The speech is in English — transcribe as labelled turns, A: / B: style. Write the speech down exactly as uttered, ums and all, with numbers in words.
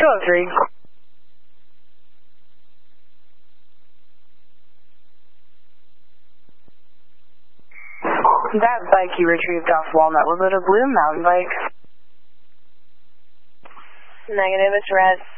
A: oh three. That bike you retrieved off Walnut, was it a blue mountain bike?
B: Negative, it's red.